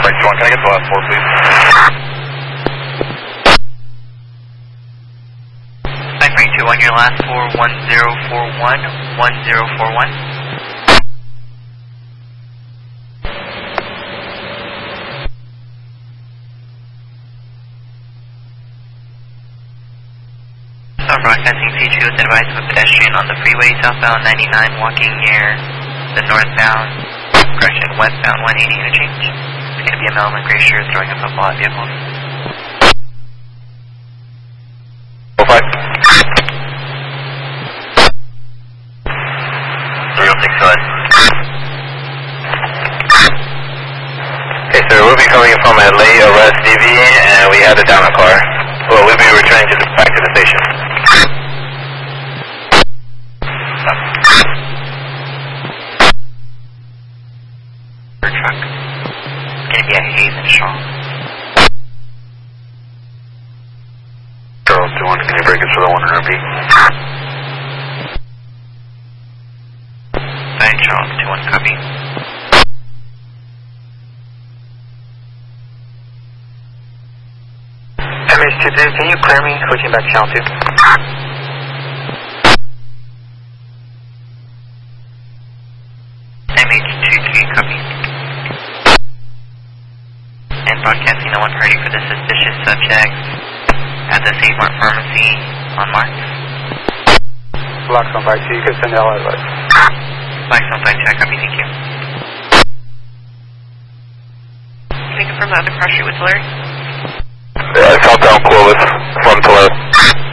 Bryce 1, can I get the last four, please? 931, your last four, 1041, 1041. Broadcasting C2 with advice of a pedestrian on the freeway southbound 99 walking near the westbound 180 interchange. It's going to be a Melvin Glacier throwing a football at vehicles. 05. 306, go ahead. Okay, sir, we'll be coming from a late arrest DV and we had to down a car. Well, we'll be returning back to the station. Truck. It's going to be a Hayes and Shaw. Charles 2-1, can you break us for the 100 repeat? Sorry, Charles 2-1, copy. MH23, can you clear me? Switching back to channel 2. MH23, copy. And broadcasting the 130 for the suspicious subject at the Save Mart Pharmacy on Marks. Black on 52, you can send LA advice. Black on 52, copy, thank you. Can you confirm the other cross street with Larry? Yeah, I southbound Clovis from Tulare.